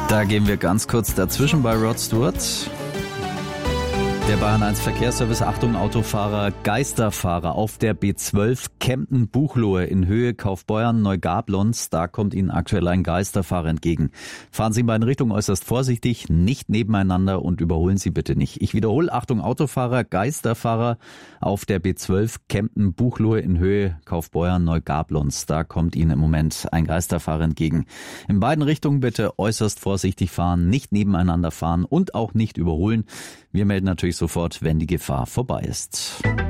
Da gehen wir ganz kurz dazwischen bei Rod Stewart. Der Bayern 1 Verkehrsservice, Achtung Autofahrer, Geisterfahrer auf der B12 Kempten-Buchloe in Höhe Kaufbeuern Neugablons. Da kommt Ihnen aktuell ein Geisterfahrer entgegen. Fahren Sie in beiden Richtungen äußerst vorsichtig, nicht nebeneinander und überholen Sie bitte nicht. Ich wiederhole, Achtung Autofahrer, Geisterfahrer auf der B12 Kempten-Buchloe in Höhe Kaufbeuern Neugablons. Da kommt Ihnen im Moment ein Geisterfahrer entgegen. In beiden Richtungen bitte äußerst vorsichtig fahren, nicht nebeneinander fahren und auch nicht überholen. Wir melden natürlich sofort, wenn die Gefahr vorbei ist.